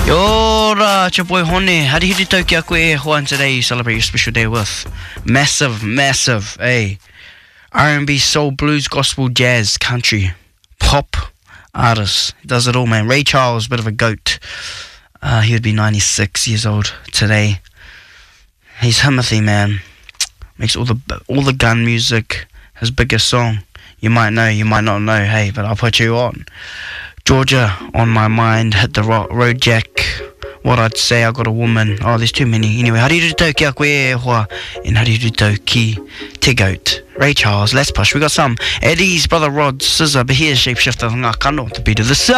Ora, it's your boy Hone. Harihiri tau ki a koe e hoa, and today you celebrate your special day with massive, R&B, soul, blues, gospel, jazz, country, pop artist. He does it all, man. Ray Charles, bit of a goat. He would be 96 years old today. He's Himothy, man. Makes all the gun music. His biggest song, you might know, you might not know, hey, but I'll put you on. Georgia on my mind, hit the road jack. What I'd say, I got a woman. Oh, there's too many. Anyway, hariru tau ki a koe e hoa, and hariru tau ki te goat. Ray Charles, let's push. We got some Eddie's brother Rod, Scissor, but here's Shapeshifter, ngā kano, the beat of the sun.